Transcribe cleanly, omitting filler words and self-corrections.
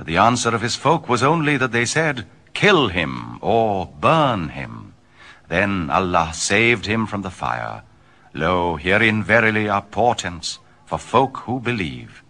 But the answer of his folk was only that they said, "Kill him, or burn him." Then Allah saved him from the fire. Lo, herein verily are portents for folk who believe.